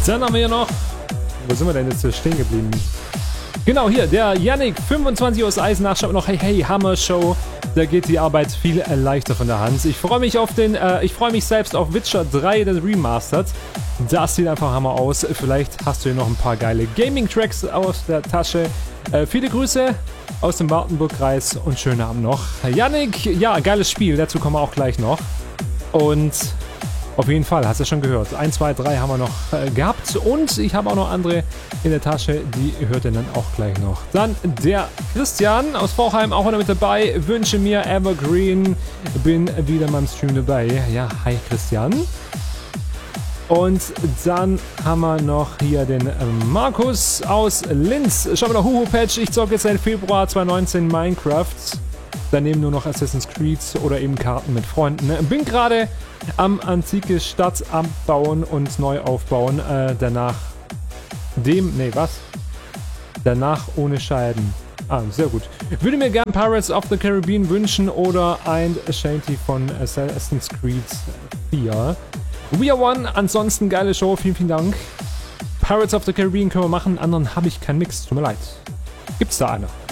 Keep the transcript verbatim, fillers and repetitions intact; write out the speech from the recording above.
Dann haben wir hier noch... Wo sind wir denn jetzt stehen geblieben? Genau, hier, der Yannick, fünfundzwanzig aus Eisenach, schreibt noch, hey, hey, Hammer Show. Da geht die Arbeit viel äh, leichter von der Hand. Ich freue mich auf den, äh, ich freue mich selbst auf Witcher drei, das Remastered. Das sieht einfach Hammer aus. Vielleicht hast du hier noch ein paar geile Gaming-Tracks aus der Tasche. Äh, viele Grüße aus dem Wartenburg-Kreis und schönen Abend noch. Yannick, ja, geiles Spiel, dazu kommen wir auch gleich noch. Und auf jeden Fall, hast du schon gehört. eins, zwei, drei haben wir noch äh, gehabt. Und ich habe auch noch andere in der Tasche, die hört ihr dann auch gleich noch. Dann der Christian aus Vorheim, auch wieder mit dabei. Wünsche mir Evergreen. Bin wieder in meinem Stream dabei. Ja, hi Christian. Und dann haben wir noch hier den äh, Markus aus Linz. Schau mal noch, Huhu-Patch. Ich zocke jetzt seit Februar zweitausendneunzehn Minecraft. Daneben nur noch Assassin's Creed oder eben Karten mit Freunden. Bin gerade am antike Stadt abbauen und neu aufbauen. Äh, danach dem, nee, was? Danach ohne Scheiden. Ah, sehr gut. Würde mir gern Pirates of the Caribbean wünschen oder ein Shanty von Assassin's Creed vier. We are one, ansonsten geile Show, vielen, vielen Dank. Pirates of the Caribbean können wir machen, anderen habe ich keinen Mix, tut mir leid. Gibt's da eine?